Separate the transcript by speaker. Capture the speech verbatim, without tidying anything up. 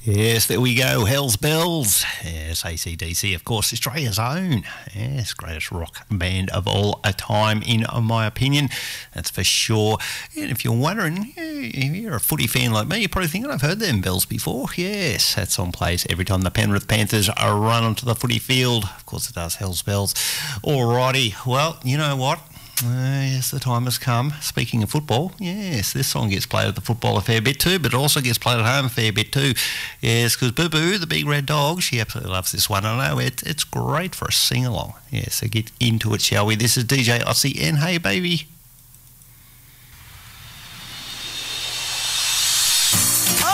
Speaker 1: Yes, there we go. Hell's Bells. Yes, A C D C, of course, Australia's own. Yes, greatest rock band of all time, in my opinion. That's for sure. And if you're wondering, if you're a footy fan like me, you're probably thinking, I've heard them bells before. Yes, that song plays every time the Penrith Panthers are run onto the footy field. Of course it does, Hell's Bells. Alrighty, well, you know what? Uh, yes, the time has come. Speaking of football, yes, this song gets played at the football a fair bit too, but it also gets played at home a fair bit too. Yes, because Boo Boo, the big red dog, she absolutely loves this one. I know it, it's great for a sing-along. Yes, so get into it, shall we? This is D J Aussie, and hey, baby.